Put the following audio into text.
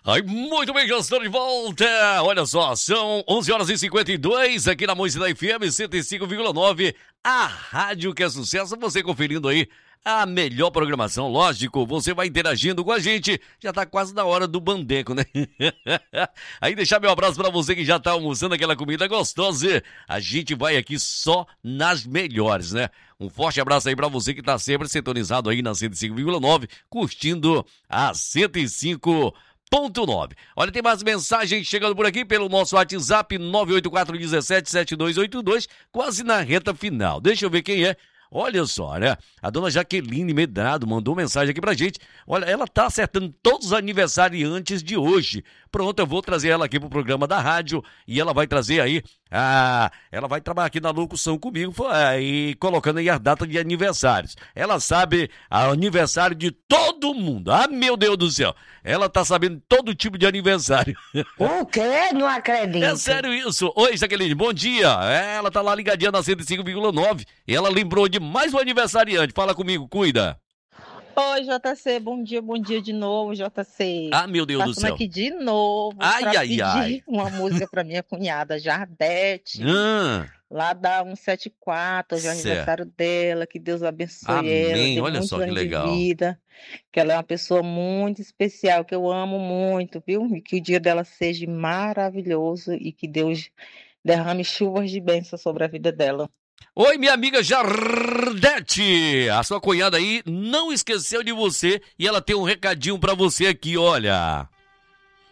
Ai, muito bem, já estou de volta. Olha só, são 11h52 aqui na Mocidade FM 105,9. A rádio que é sucesso, você conferindo aí a melhor programação, lógico, você vai interagindo com a gente, já tá quase na hora do bandeco, né? Aí deixar meu abraço pra você que já tá almoçando aquela comida gostosa, a gente vai aqui só nas melhores, né? Um forte abraço aí pra você que tá sempre sintonizado aí na 105,9, curtindo a 105,9. Olha, tem mais mensagens chegando por aqui pelo nosso WhatsApp 984177282, quase na reta final. Deixa eu ver quem é. Olha só, né? A dona Jaqueline Medrado mandou mensagem aqui pra gente. Olha, ela tá acertando todos os aniversariantes de hoje. Pronto, eu vou trazer ela aqui pro programa da rádio e ela vai trazer aí, ela vai trabalhar aqui na locução comigo e colocando aí a data de aniversários. Ela sabe o aniversário de todo mundo. Ah, meu Deus do céu. Ela tá sabendo todo tipo de aniversário. O quê? Não acredito. É sério isso. Oi, Jaqueline, bom dia. Ela tá lá ligadinha na 105,9 e ela lembrou de mais um aniversariante. Fala comigo, cuida. Oi, JC, bom dia de novo, JC. Ah, meu Deus do céu. Passando aqui de novo Ai, ai, pedir uma música pra minha cunhada, Jardete, lá da 174, hoje é o aniversário dela, que Deus abençoe ela, amém, dê olha muitos só que anos legal. de vida, que ela é uma pessoa muito especial, que eu amo muito, viu? E que o dia dela seja maravilhoso e que Deus derrame chuvas de bênção sobre a vida dela. Oi, minha amiga Jardete, a sua cunhada aí não esqueceu de você e ela tem um recadinho pra você aqui, olha.